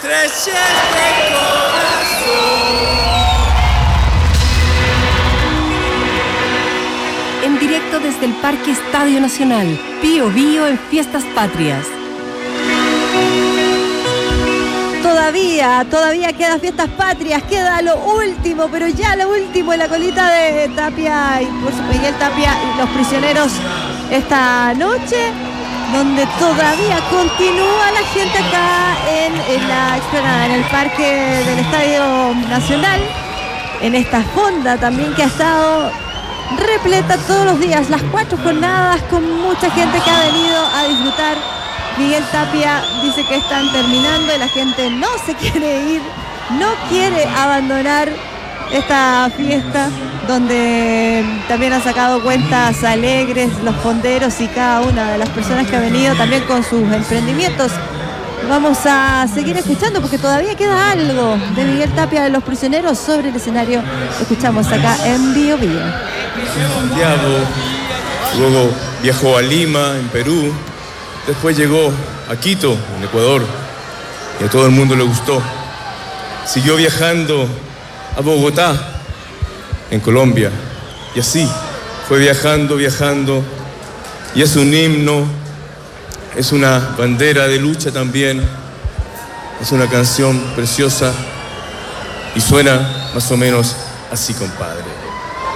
estreches de corazón. En directo desde el Parque Estadio Nacional, Pío Bío en Fiestas Patrias. Todavía queda Fiestas Patrias, queda lo último, pero ya lo último en la colita de Tapia y por supuesto Miguel Tapia y los prisioneros esta noche, donde todavía continúa la gente acá en la explanada, en el Parque del Estadio Nacional, en esta fonda también que ha estado repleta todos los días, las 4 jornadas, con mucha gente que ha venido a disfrutar. Miguel Tapia dice que están terminando y la gente no se quiere ir, no quiere abandonar esta fiesta, donde también han sacado cuentas alegres los fonderos y cada una de las personas que ha venido también con sus emprendimientos. Vamos a seguir escuchando porque todavía queda algo de Miguel Tapia de los prisioneros sobre el escenario. Escuchamos acá en Bío Bío. Santiago, luego viajó a Lima, en Perú, después llegó a Quito, en Ecuador, y a todo el mundo le gustó. Siguió viajando a Bogotá, en Colombia, y así fue viajando, y es un himno, es una bandera de lucha también, es una canción preciosa y suena más o menos así, compadre.